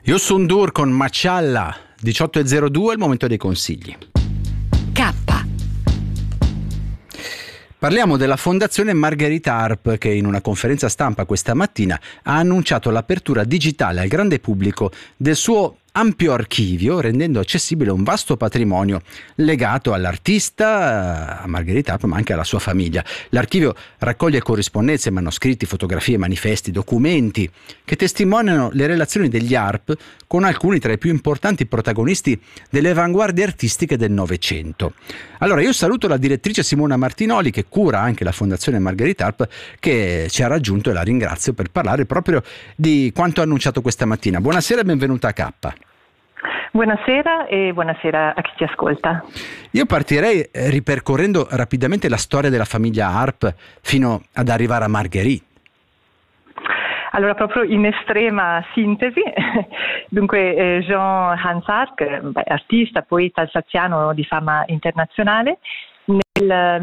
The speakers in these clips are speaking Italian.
Yusundur con Maccialla, 18:02, il momento dei consigli. K. Parliamo della Fondazione Margherita Harp, che in una conferenza stampa questa mattina ha annunciato l'apertura digitale al grande pubblico del suo ampio archivio, rendendo accessibile un vasto patrimonio legato all'artista, a Margherita Harp, ma anche alla sua famiglia. L'archivio raccoglie corrispondenze, manoscritti, fotografie, manifesti, documenti che testimoniano le relazioni degli Harp con alcuni tra i più importanti protagonisti delle avanguardie artistiche del Novecento. Allora io saluto la direttrice Simona Martinoli, che cura anche la Fondazione Margherita Harp, che ci ha raggiunto, e la ringrazio per parlare proprio di quanto annunciato questa mattina. Buonasera e benvenuta a K. Buonasera e buonasera a chi ci ascolta. Io partirei ripercorrendo rapidamente la storia della famiglia Harp fino ad arrivare a Marguerite. Allora, proprio in estrema sintesi, dunque Jean Hans Harp, artista, poeta alsaziano di fama internazionale, nel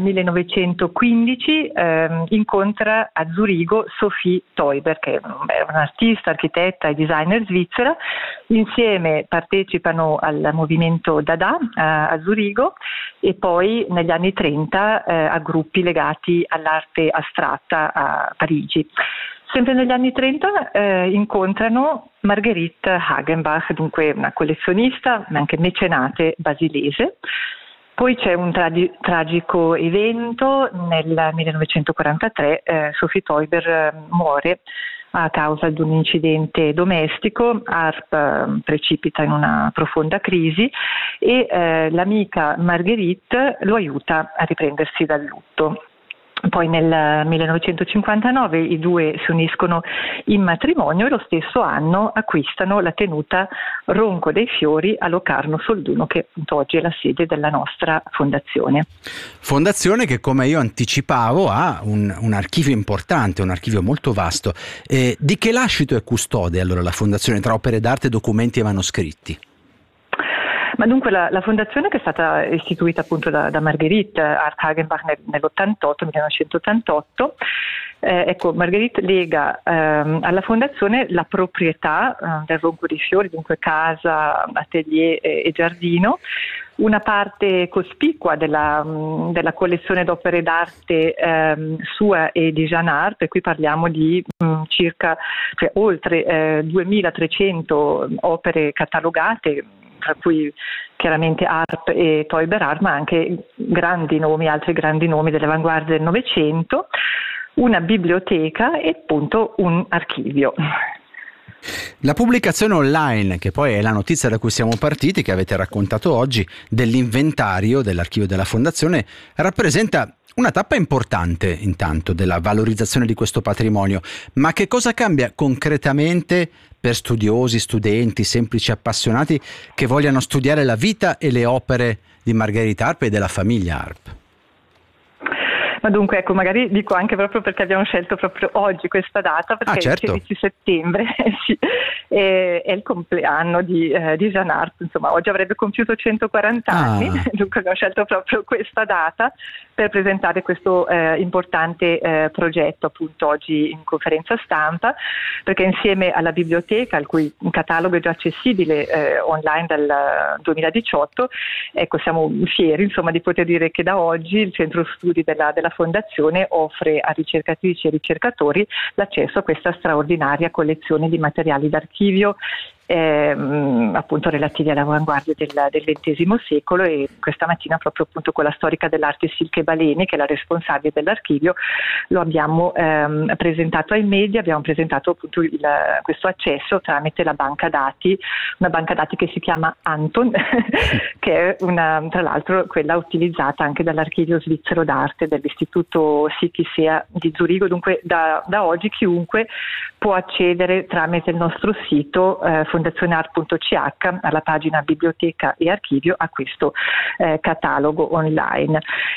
1915 incontra a Zurigo Sophie Teuber, che è un'artista, architetta e designer svizzera. Insieme partecipano al movimento Dada a Zurigo e poi negli anni 30 a gruppi legati all'arte astratta a Parigi. Sempre negli anni 30 incontrano Marguerite Hagenbach, dunque una collezionista ma anche mecenate basilese. Poi c'è un tragico evento: nel 1943 Sophie Teuber muore a causa di un incidente domestico. Harp precipita in una profonda crisi e l'amica Marguerite lo aiuta a riprendersi dal lutto. Poi nel 1959 i due si uniscono in matrimonio e lo stesso anno acquistano la tenuta Ronco dei Fiori a Locarno Solduno, che appunto oggi è la sede della nostra fondazione. Fondazione che, come io anticipavo, ha un archivio importante, un archivio molto vasto. Di che lascito è custode allora la fondazione, tra opere d'arte, documenti e manoscritti? Ma dunque la fondazione, che è stata istituita appunto da Marguerite Harp Hagenbach nell'88, 1988, ecco, Marguerite lega alla fondazione la proprietà del Ronco dei Fiori, dunque casa, atelier e giardino, una parte cospicua della collezione d'opere d'arte sua e di Jeanne Harp, e qui parliamo di oltre 2300 opere catalogate, tra cui chiaramente Harp e Teuber Harp, ma anche altri grandi nomi delle avanguardie del Novecento, una biblioteca e appunto un archivio. La pubblicazione online, che poi è la notizia da cui siamo partiti, che avete raccontato oggi, dell'inventario dell'archivio della Fondazione, rappresenta una tappa importante intanto della valorizzazione di questo patrimonio. Ma che cosa cambia concretamente per studiosi, studenti, semplici appassionati che vogliano studiare la vita e le opere di Margherita Harp e della famiglia Harp? Ma dunque, ecco, magari dico anche proprio perché abbiamo scelto proprio oggi questa data, perché certo. Il 16 settembre sì, è il compleanno di Jeanne Harp. Insomma, oggi avrebbe compiuto 140 anni, dunque abbiamo scelto proprio questa data per presentare questo importante progetto appunto oggi in conferenza stampa, perché insieme alla biblioteca, il cui catalogo è già accessibile online dal 2018, ecco, siamo fieri insomma di poter dire che da oggi il centro studi della Fondazione offre a ricercatrici e ricercatori l'accesso a questa straordinaria collezione di materiali d'archivio appunto relativi alle avanguardie del XX secolo, e questa mattina proprio appunto con la storica dell'arte Silke Baleni, che è la responsabile dell'archivio, lo abbiamo presentato ai media. Abbiamo presentato appunto questo accesso tramite la banca dati, una banca dati che si chiama Anton che è tra l'altro quella utilizzata anche dall'archivio svizzero d'arte dell'istituto SICI-SEA di Zurigo. Dunque da oggi chiunque può accedere tramite il nostro sito fondazioneart.ch alla pagina biblioteca e archivio a questo catalogo online.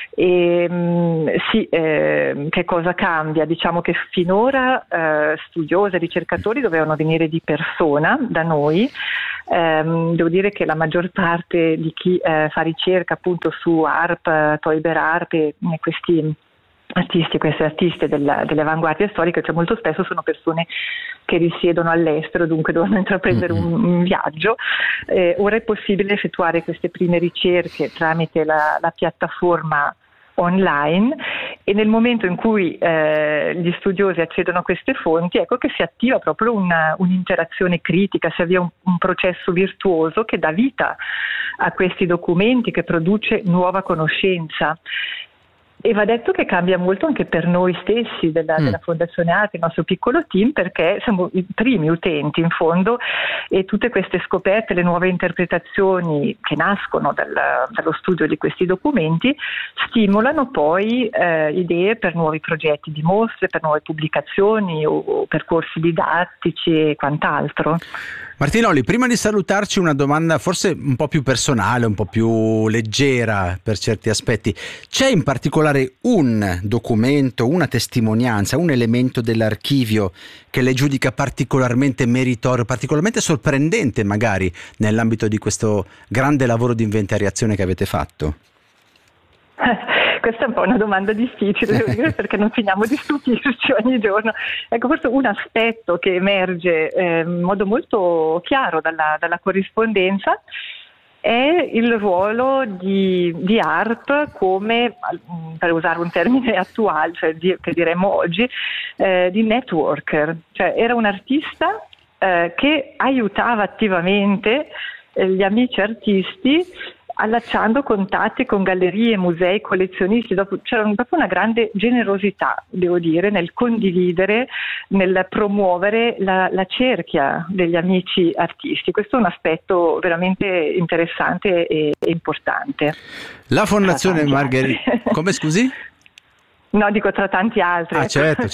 Che cosa cambia? Diciamo che finora studiosi e ricercatori dovevano venire di persona da noi. Devo dire che la maggior parte di chi fa ricerca appunto su Harp, Teuber Harp e questi artisti, queste artiste delle avanguardie storiche, cioè molto spesso sono persone che risiedono all'estero, dunque devono intraprendere un viaggio. Ora è possibile effettuare queste prime ricerche tramite la piattaforma online, e nel momento in cui gli studiosi accedono a queste fonti, ecco che si attiva proprio un'interazione critica, si avvia un processo virtuoso che dà vita a questi documenti, che produce nuova conoscenza. E va detto che cambia molto anche per noi stessi della Fondazione Arte, il nostro piccolo team, perché siamo i primi utenti in fondo, e tutte queste scoperte, le nuove interpretazioni che nascono dallo studio di questi documenti stimolano poi idee per nuovi progetti di mostre, per nuove pubblicazioni o percorsi didattici e quant'altro. Martinoli, prima di salutarci una domanda forse un po' più personale, un po' più leggera per certi aspetti. C'è in particolare un documento, una testimonianza, un elemento dell'archivio che lei giudica particolarmente meritorio, particolarmente sorprendente magari nell'ambito di questo grande lavoro di inventariazione che avete fatto? Questa è un po' una domanda difficile, devo dire, perché non finiamo di stupirci ogni giorno. Ecco, forse un aspetto che emerge in modo molto chiaro dalla corrispondenza è il ruolo di ARP come, per usare un termine attuale, cioè che diremmo oggi, di networker. Cioè era un artista che aiutava attivamente gli amici artisti, allacciando contatti con gallerie, musei, collezionisti. C'era proprio una grande generosità, devo dire, nel condividere, nel promuovere la cerchia degli amici artisti. Questo è un aspetto veramente interessante e importante. La Fondazione Margherita... Come, scusi? No, dico tra tanti altri. Ah, certo,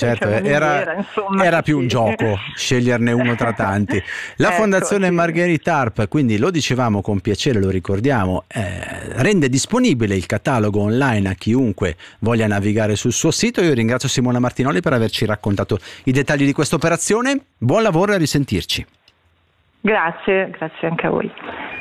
era più un gioco sceglierne uno tra tanti. La Fondazione Margherita Arp, quindi lo dicevamo con piacere, lo ricordiamo, rende disponibile il catalogo online a chiunque voglia navigare sul suo sito. Io ringrazio Simona Martinoli per averci raccontato i dettagli di questa operazione. Buon lavoro e a risentirci. Grazie anche a voi.